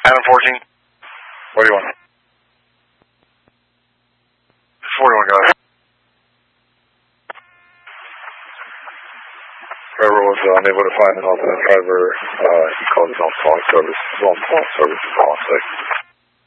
Adam 14. What do you want? 41, guys. Driver was unable to find an alternate driver. He called his own phone service. His own phone service is on site.